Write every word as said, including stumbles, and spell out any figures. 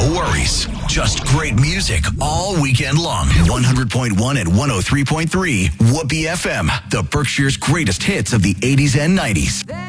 No worries. Just great music all weekend long. one hundred point one and one oh three point three Whoopee F M. The Berkshire's greatest hits of the eighties and nineties.